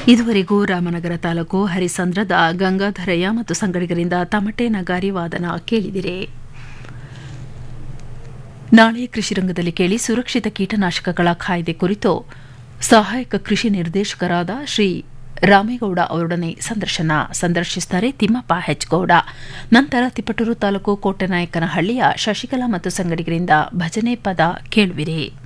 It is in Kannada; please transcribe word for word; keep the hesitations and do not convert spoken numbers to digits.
ಇದುವರೆಗೂ ರಾಮನಗರ ತಾಲೂಕು ಹರಿಸಂದ್ರದ ಗಂಗಾಧರಯ್ಯ ಮತ್ತು ಸಂಗಡಿಗರಿಂದ ತಮಟೆ ನಗಾರಿ ವಾದನ ಕೇಳಿದಿರಿ. ನಾಳೆ ಕೃಷಿ ರಂಗದಲ್ಲಿ ಕೇಳಿ ಸುರಕ್ಷಿತ ಕೀಟನಾಶಕಗಳ ಕಾಯ್ದೆ ಕುರಿತು ಸಹಾಯಕ ಕೃಷಿ ನಿರ್ದೇಶಕರಾದ ಶ್ರೀ ರಾಮೇಗೌಡ ಅವರೊಡನೆ ಸಂದರ್ಶನ ಸಂದರ್ಶಿಸುತ್ತಾರೆ ತಿಮ್ಮಪ್ಪ ಹೆಚ್ಗೌಡ. ನಂತರ ತಿಪಟೂರು ತಾಲೂಕು ಕೋಟೆನಾಯಕನಹಳ್ಳಿಯ ಶಶಿಕಲಾ ಮತ್ತು ಸಂಗಡಿಗರಿಂದ ಭಜನೆ ಪದ ಕೇಳುವಿರಿ.